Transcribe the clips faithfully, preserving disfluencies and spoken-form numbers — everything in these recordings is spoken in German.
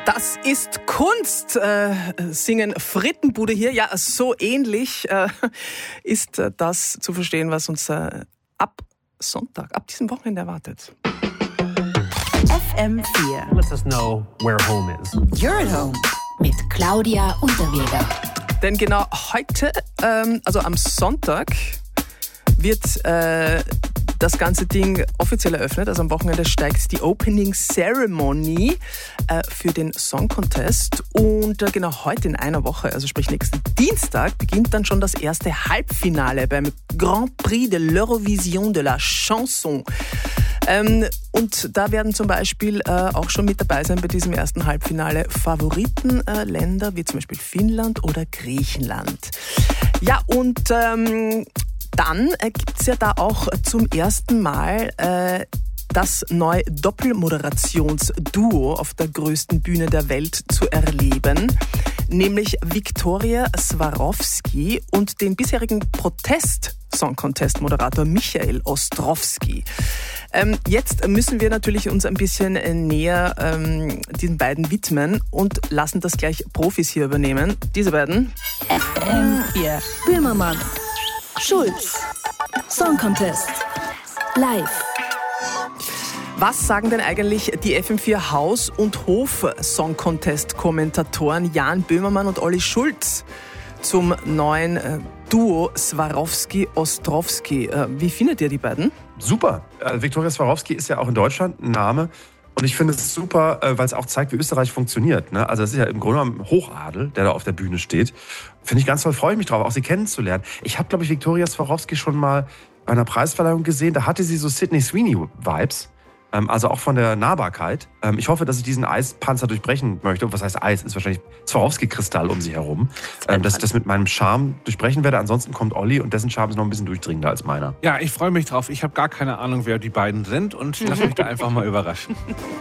Das ist Kunst, äh, singen Frittenbude hier. Ja, so ähnlich äh, ist äh, das zu verstehen, was uns äh, ab Sonntag, ab diesem Wochenende erwartet. F M vier. Lets us know where home is. You're at home mit Claudia Unterweger. Denn genau heute, ähm, also am Sonntag, wird äh, das ganze Ding offiziell eröffnet. Also am Wochenende steigt die Opening Ceremony äh, für den Song Contest. Und äh, genau heute in einer Woche, also sprich nächsten Dienstag, beginnt dann schon das erste Halbfinale beim Grand Prix de l'Eurovision de la Chanson. Ähm, und da werden zum Beispiel äh, auch schon mit dabei sein bei diesem ersten Halbfinale Favoritenländer, äh, wie zum Beispiel Finnland oder Griechenland. Ja, und ähm, dann äh, gibt es ja da auch zum ersten Mal äh, das neue Doppelmoderationsduo auf der größten Bühne der Welt zu erleben, nämlich Viktoria Swarovski und den bisherigen Protest-Song-Contest-Moderator Michael Ostrowski. Ähm, jetzt müssen wir natürlich uns ein bisschen näher ähm, diesen beiden widmen und lassen das gleich Profis hier übernehmen. Diese beiden. F M vier. Böhmermann. Schulz. Song Contest. Live. Was sagen denn eigentlich die F M vier Haus- und Hof-Song-Contest-Kommentatoren Jan Böhmermann und Olli Schulz zum neuen äh, Duo Swarovski-Ostrowski? Äh, wie findet ihr die beiden? Super. Äh, Viktoria Swarovski ist ja auch in Deutschland ein Name. Und ich finde es super, äh, weil es auch zeigt, wie Österreich funktioniert. Ne? Also das ist ja im Grunde genommen Hochadel, der da auf der Bühne steht. Finde ich ganz toll, freue ich mich drauf, auch sie kennenzulernen. Ich habe, glaube ich, Viktoria Swarovski schon mal bei einer Preisverleihung gesehen. Da hatte sie so Sydney Sweeney-Vibes. Ähm, also auch von der Nahbarkeit. Ähm, ich hoffe, dass ich diesen Eispanzer durchbrechen möchte. Und was heißt Eis? Ist wahrscheinlich Swarovski-Kristall um sie herum. Ähm, dass ich das mit meinem Charme durchbrechen werde. Ansonsten kommt Olli und dessen Charme ist noch ein bisschen durchdringender als meiner. Ja, ich freue mich drauf. Ich habe gar keine Ahnung, wer die beiden sind und lass mich da einfach mal überraschen.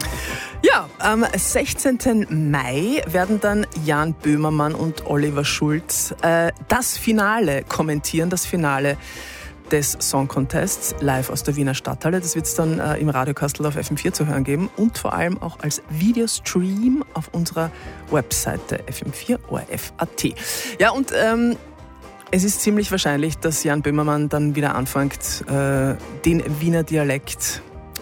Ja, am sechzehnten Mai werden dann Jan Böhmermann und Oliver Schulz äh, das Finale kommentieren, das Finale des Song Contests live aus der Wiener Stadthalle. Das wird es dann äh, im Radiokastel auf F M vier zu hören geben und vor allem auch als Videostream auf unserer Webseite f m vier o r f punkt a t. Ja, und ähm, es ist ziemlich wahrscheinlich, dass Jan Böhmermann dann wieder anfängt, äh, den Wiener Dialekt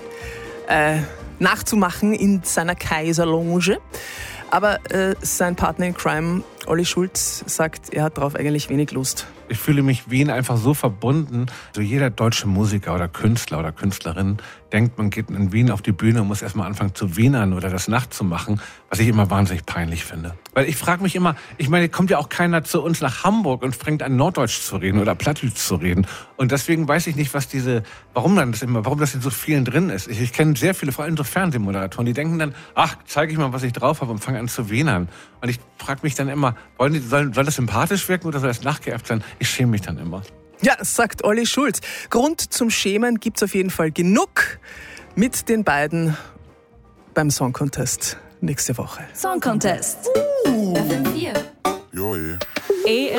äh, nachzumachen in seiner Kaiserloge. Aber äh, sein Partner in Crime, Olli Schulz, sagt, er hat darauf eigentlich wenig Lust. Ich fühle mich Wien einfach so verbunden. Also jeder deutsche Musiker oder Künstler oder Künstlerin denkt, man geht in Wien auf die Bühne und muss erstmal anfangen zu wienern oder das nachzumachen, was ich immer wahnsinnig peinlich finde. Weil ich frage mich immer, ich meine, kommt ja auch keiner zu uns nach Hamburg und fängt an Norddeutsch zu reden oder Plattdeutsch zu reden. Und deswegen weiß ich nicht, was diese, warum dann das immer, warum das in so vielen drin ist. Ich, ich kenne sehr viele, vor allem so Fernsehmoderatoren, die denken dann, ach, zeige ich mal, was ich drauf habe und fange an zu wienern. Und ich frage mich dann immer, wollen die, soll, soll das sympathisch wirken oder soll das nachgeäfft sein? Ich schäme mich dann immer. Ja, sagt Olli Schulz. Grund zum Schämen gibt's auf jeden Fall genug mit den beiden beim Song Contest nächste Woche. Song Contest. Uh. F M vier. Jo, eh. E